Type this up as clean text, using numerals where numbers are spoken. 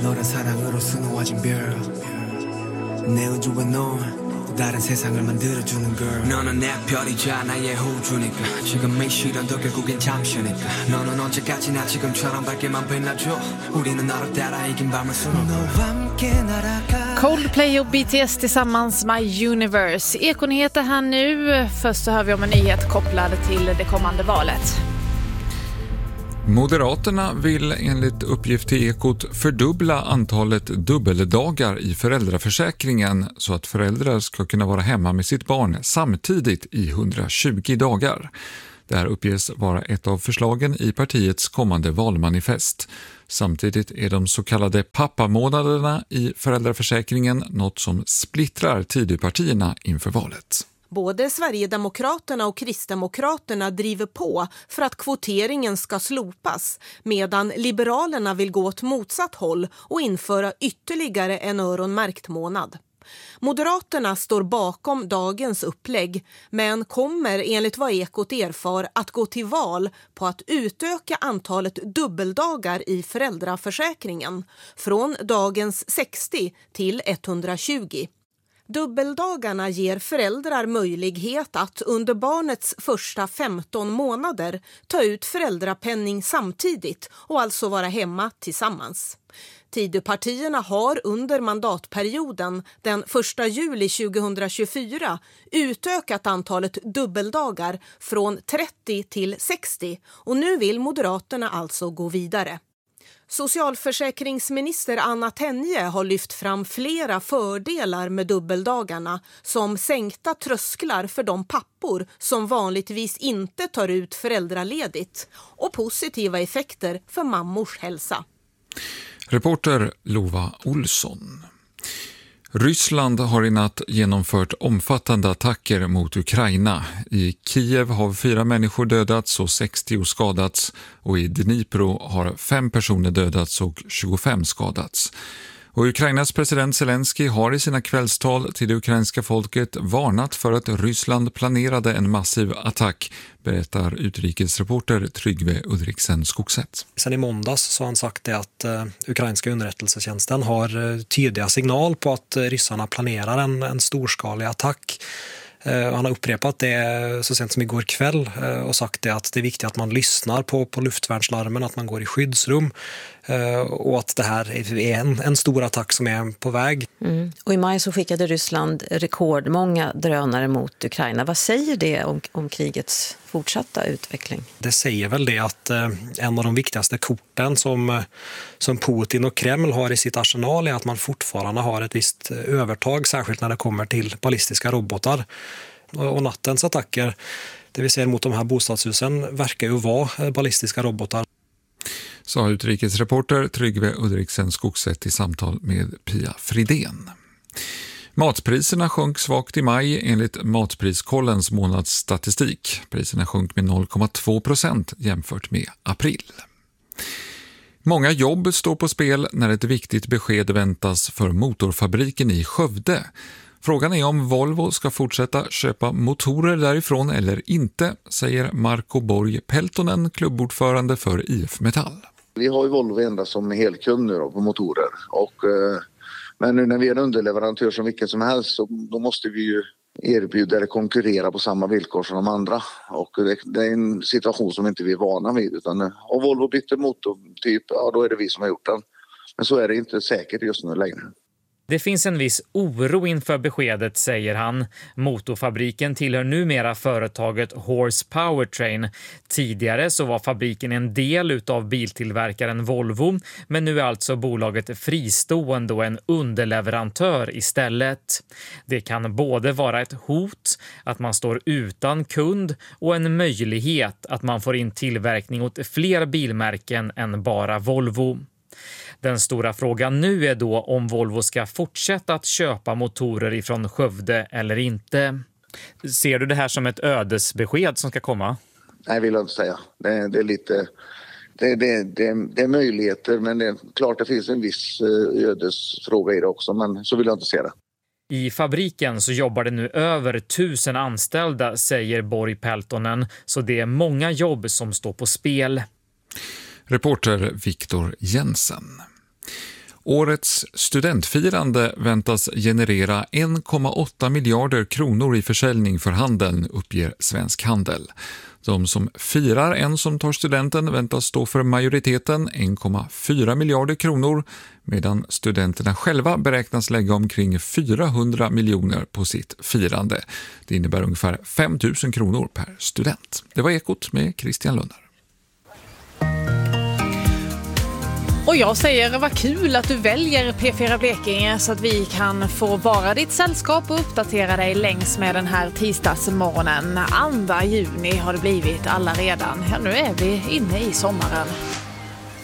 너란 사랑으로 수놓아진 별 내 우주와 넌 다른 세상을 만들어주는 girl 너는 내 별이자 나의 호주니까 지금의 시련도 결국엔 잠시니까 너는 언제까지나 지금처럼 밝게만 빛나줘 우리는 너를 따라 이긴 밤을 수놓고 너와 함께 날아가 Coldplay och BTS tillsammans My Universe. Ekonyheter här nu. Först så hör vi om en nyhet kopplad till det kommande valet. Moderaterna vill enligt uppgift till Ekot fördubbla antalet dubbeldagar i föräldraförsäkringen så att föräldrar ska kunna vara hemma med sitt barn samtidigt i 120 dagar. Det här uppges vara ett av förslagen i partiets kommande valmanifest. Samtidigt är de så kallade pappamånaderna i föräldraförsäkringen något som splittrar Tidöpartierna inför valet. Både Sverigedemokraterna och Kristdemokraterna driver på för att kvoteringen ska slopas, medan Liberalerna vill gå åt motsatt håll och införa ytterligare en öronmärkt månad. Moderaterna står bakom dagens upplägg, men kommer enligt vad Ekot erfar att gå till val på att utöka antalet dubbeldagar i föräldraförsäkringen från dagens 60 till 120. Dubbeldagarna ger föräldrar möjlighet att under barnets första 15 månader ta ut föräldrapenning samtidigt och alltså vara hemma tillsammans. Tidöpartierna har under mandatperioden den 1 juli 2024 utökat antalet dubbeldagar från 30 till 60 och nu vill Moderaterna alltså gå vidare. Socialförsäkringsminister Anna Tenje har lyft fram flera fördelar med dubbeldagarna som sänkta trösklar för de pappor som vanligtvis inte tar ut föräldraledigt och positiva effekter för mammors hälsa. Reporter Lova Olsson. Ryssland har i natt genomfört omfattande attacker mot Ukraina. I Kiev har 4 människor dödats och 60 skadats och i Dnipro har 5 personer dödats och 25 skadats. Och Ukrainas president Zelensky har i sina kvällstal till det ukrainska folket varnat för att Ryssland planerade en massiv attack, berättar utrikesreporter Tryggve Udriksen-Skogset. Sen i måndags så har han sagt det att ukrainska underrättelsetjänsten har tydliga signal på att ryssarna planerar en storskalig attack. Han har upprepat det så sent som igår kväll och sagt det att det är viktigt att man lyssnar på luftvärnslarmen, att man går i skyddsrum och att det här är en stor attack som är på väg. Och i maj så skickade Ryssland rekordmånga drönare mot Ukraina. Vad säger det om krigets fortsatta utveckling? Det säger väl det att en av de viktigaste korten som Putin och Kreml har i sitt arsenal är att man fortfarande har ett visst övertag, särskilt när det kommer till ballistiska robotar. Och nattens attacker, det vi ser mot de här bostadshusen, verkar ju vara ballistiska robotar. Sa utrikesreporter Tryggve Udriksen-Skogset i samtal med Pia Fridén. Matpriserna sjönk svagt i maj enligt Matpriskollens månadsstatistik. Priserna sjönk med 0,2% jämfört med april. Många jobb står på spel när ett viktigt besked väntas för motorfabriken i Skövde. Frågan är om Volvo ska fortsätta köpa motorer därifrån eller inte, säger Marco Borg Peltonen, klubbordförande för IF Metall. Vi har ju Volvo enda som helkund nu då på motorer men nu när vi är en underleverantör som vilken som helst så då måste vi ju erbjuda eller konkurrera på samma villkor som de andra och det är en situation som inte vi är vana vid utan om Volvo byter motortyp, ja då är det vi som har gjort den. Men så är det inte säkert just nu längre. Det finns en viss oro inför beskedet, säger han. Motorfabriken tillhör numera företaget Horse Powertrain. Tidigare så var fabriken en del av biltillverkaren Volvo, men nu är alltså bolaget fristående och en underleverantör istället. Det kan både vara ett hot att man står utan kund och en möjlighet att man får in tillverkning åt fler bilmärken än bara Volvo. Den stora frågan nu är då om Volvo ska fortsätta att köpa motorer ifrån Skövde eller inte. Ser du det här som ett ödesbesked som ska komma? Nej, vill jag inte säga. Det är lite... Det är möjligheter, men det är klart det finns en viss ödesfråga i det också, men så vill jag inte se det. I fabriken så jobbar det nu över 1000 anställda, säger Borg Peltonen, så det är många jobb som står på spel. Reporter Viktor Jensen. Årets studentfirande väntas generera 1,8 miljarder kronor i försäljning för handeln, uppger Svensk Handel. De som firar en som tar studenten väntas stå för majoriteten, 1,4 miljarder kronor, medan studenterna själva beräknas lägga omkring 400 miljoner på sitt firande. Det innebär ungefär 5 000 kronor per student. Det var Ekot med Christian Lundar. Och jag säger vad kul att du väljer P4 Blekinge så att vi kan få vara ditt sällskap och uppdatera dig längs med den här tisdagsmorgonen. 2 juni har det blivit alla redan. Ja, nu är vi inne i sommaren.